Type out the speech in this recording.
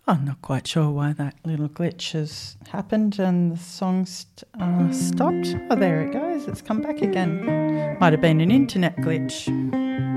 I'm not quite sure why that little glitch has happened and the song's stopped. Oh, there it goes. It's come back again. Might have been an internet glitch.